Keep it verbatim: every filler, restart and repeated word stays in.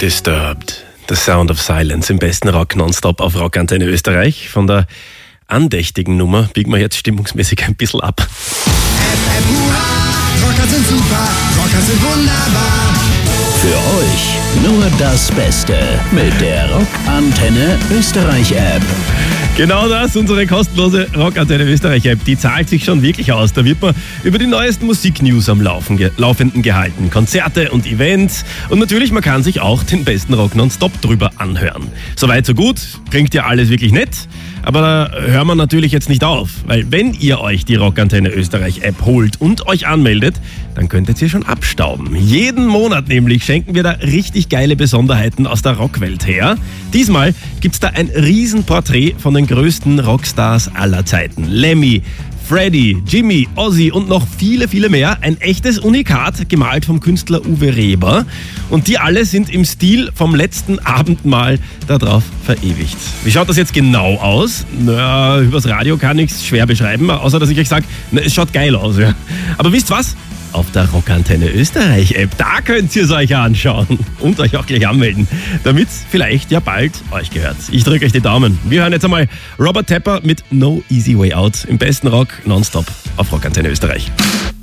Disturbed. The Sound of Silence im besten Rock nonstop auf Rockantenne Österreich. Von der andächtigen Nummer biegen wir jetzt stimmungsmäßig ein bisschen ab. F M hurra, Rocker sind super, Rocker sind wunderbar. Für euch nur das Beste mit der Rockantenne Österreich App. Genau das, unsere kostenlose Rockantenne Österreich App, die zahlt sich schon wirklich aus. Da wird man über die neuesten Musiknews am Laufen, ge- Laufenden gehalten. Konzerte und Events. Und natürlich, man kann sich auch den besten Rock nonstop drüber anhören. Soweit, so gut. Klingt ja alles wirklich nett. Aber da hören wir natürlich jetzt nicht auf. Weil wenn ihr euch die Rockantenne Österreich App holt und euch anmeldet, dann könntet ihr schon abstauben. Jeden Monat nämlich schenken wir da richtig geile Besonderheiten aus der Rockwelt her. Diesmal gibt's da ein Riesenporträt von den größten Rockstars aller Zeiten. Lemmy, Freddie, Jimmy, Ozzy und noch viele, viele mehr. Ein echtes Unikat, gemalt vom Künstler Uwe Reber. Und die alle sind im Stil vom letzten Abendmahl darauf verewigt. Wie schaut das jetzt genau aus? Na, übers Radio kann ich es schwer beschreiben, außer dass ich euch sage, es schaut geil aus. Ja. Aber wisst was? Auf der Rockantenne Österreich App, da könnt ihr es euch anschauen und euch auch gleich anmelden, damit es vielleicht ja bald euch gehört. Ich drücke euch die Daumen. Wir hören jetzt einmal Robert Tepper mit No Easy Way Out im besten Rock nonstop auf Rockantenne Österreich.